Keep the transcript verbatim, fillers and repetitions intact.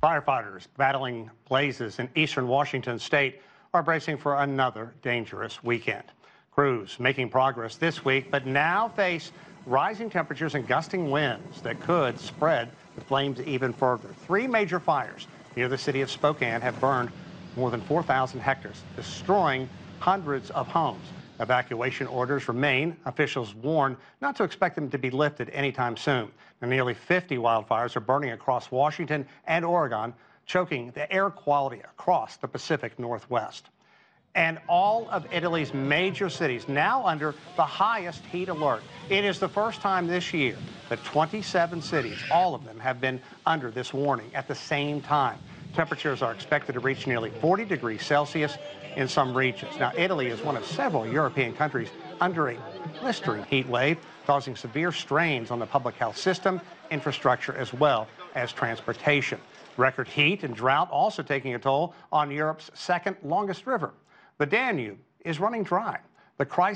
Firefighters battling blazes in eastern Washington state are bracing for another dangerous weekend. Crews making progress this week, but now face rising temperatures and gusting winds that could spread the flames even further. Three major fires near the city of Spokane have burned more than four thousand hectares, destroying hundreds of homes. Evacuation orders remain. Officials warn not to expect them to be lifted anytime soon. Now, nearly fifty wildfires are burning across Washington and Oregon, choking the air quality across the Pacific Northwest. And all of Italy's major cities now under the highest heat alert. It is the first time this year that twenty-seven cities, all of them, have been under this warning at the same time. Temperatures are expected to reach nearly forty degrees Celsius in some regions. Now, Italy is one of several European countries under a blistering heat wave, causing severe strains on the public health system, infrastructure, as well as transportation. Record heat and drought also taking a toll on Europe's second longest river. The Danube is running dry. The crisis